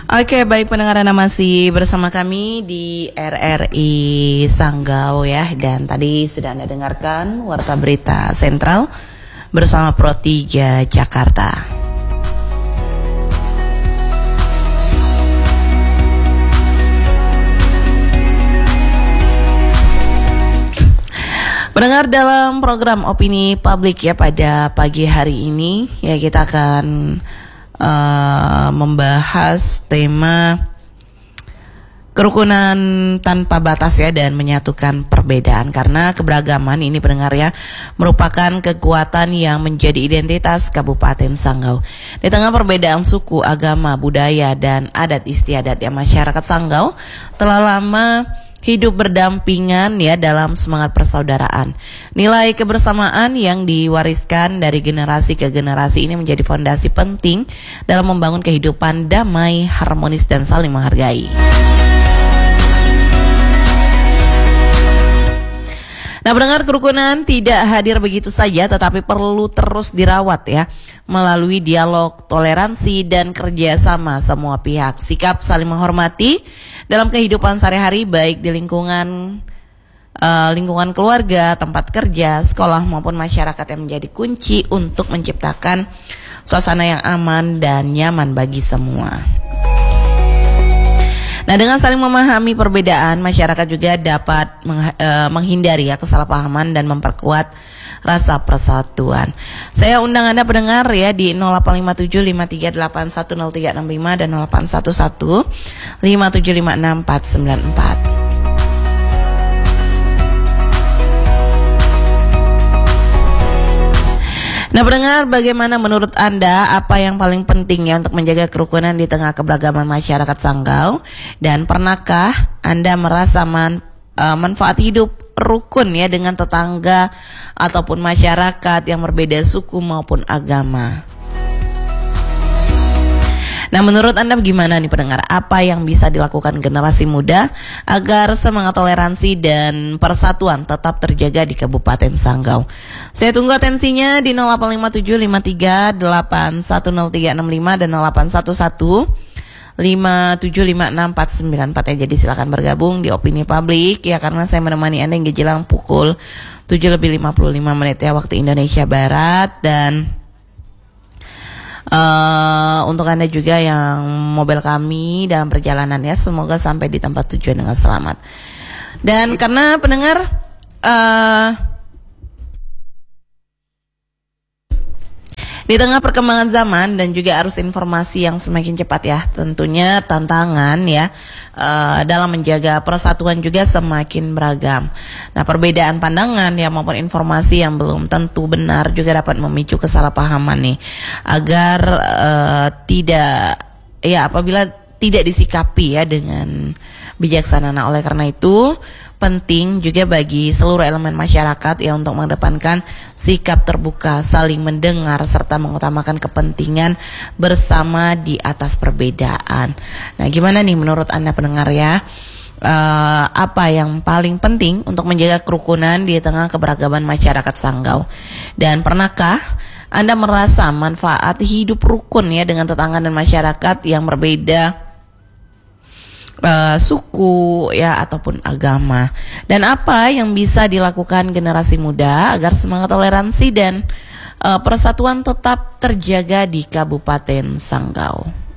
Oke, baik pendengar, Anda masih bersama kami di RRI Sanggau ya. Dan tadi sudah Anda dengarkan Warta Berita Sentral bersama Pro 3 Jakarta. Pendengar, dalam program Opini Publik ya pada pagi hari ini ya kita akan membahas tema kerukunan tanpa batas ya, dan menyatukan perbedaan, karena keberagaman ini pendengar ya merupakan kekuatan yang menjadi identitas Kabupaten Sanggau. Di tengah perbedaan suku, agama, budaya, dan adat istiadat yang masyarakat Sanggau telah lama hidup berdampingan ya dalam semangat persaudaraan. Nilai kebersamaan yang diwariskan dari generasi ke generasi ini menjadi fondasi penting dalam membangun kehidupan damai, harmonis, dan saling menghargai. Nah, pendengar, kerukunan tidak hadir begitu saja, tetapi perlu terus dirawat ya, melalui dialog, toleransi, dan kerjasama semua pihak. Sikap saling menghormati dalam kehidupan sehari-hari, baik di lingkungan keluarga, tempat kerja, sekolah, maupun masyarakat, yang menjadi kunci untuk menciptakan suasana yang aman dan nyaman bagi semua. Nah, dengan saling memahami perbedaan, masyarakat juga dapat menghindari ya kesalahpahaman dan memperkuat rasa persatuan. Saya undang Anda pendengar ya di 085753810365 dan 081157564494. Nah, pendengar, bagaimana menurut Anda, apa yang paling penting ya untuk menjaga kerukunan di tengah keberagaman masyarakat Sanggau? Dan pernahkah Anda merasa manfaat hidup rukun ya dengan tetangga ataupun masyarakat yang berbeda suku maupun agama? Nah, menurut Anda bagaimana nih pendengar? Apa yang bisa dilakukan generasi muda agar semangat toleransi dan persatuan tetap terjaga di Kabupaten Sanggau? Saya tunggu atensinya di 085753810365 dan 081157564494 ya. Jadi silakan bergabung di Opini Publik ya, karena saya menemani Anda hingga jelang pukul 7:55 ya waktu Indonesia Barat. Dan untuk Anda juga yang mobil kami dalam perjalanan ya, semoga sampai di tempat tujuan dengan selamat. Dan karena pendengar di tengah perkembangan zaman dan juga arus informasi yang semakin cepat ya, tentunya tantangan ya dalam menjaga persatuan juga semakin beragam. Nah, perbedaan pandangan ya maupun informasi yang belum tentu benar juga dapat memicu kesalahpahaman nih, agar apabila tidak disikapi ya dengan bijaksana. Nah, oleh karena itu penting juga bagi seluruh elemen masyarakat ya untuk mengedepankan sikap terbuka, saling mendengar, serta mengutamakan kepentingan bersama di atas perbedaan. Nah, gimana nih menurut Anda pendengar ya? Apa yang paling penting untuk menjaga kerukunan di tengah keberagaman masyarakat Sanggau? Dan pernahkah Anda merasa manfaat hidup rukun ya dengan tetangga dan masyarakat yang berbeda suku ya ataupun agama? Dan apa yang bisa dilakukan generasi muda agar semangat toleransi dan persatuan tetap terjaga di Kabupaten Sanggau?